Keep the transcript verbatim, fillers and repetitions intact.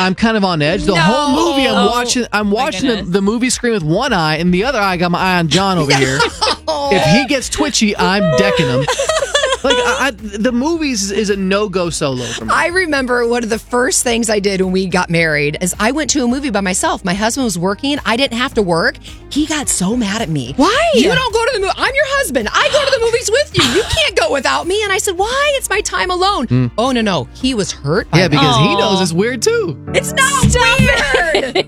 I'm kind of on edge. The No. whole movie, I'm Oh, watching. I'm my watching the, goodness. the movie screen with one eye, and the other eye I got my eye on John over here. If he gets twitchy, I'm decking him. Like I, I, the movies is a no-go solo for me. I remember one of the first things I did when we got married is I went to a movie by myself. My husband was working. I didn't have to work. He got so mad at me. Why? You don't go to the movie. I'm your husband. I go to the movies with you. You can't go without me. And I said, why? It's my time alone. Mm. Oh, no, no. He was hurt. by Yeah, because that. he knows it's weird too. It's not weird.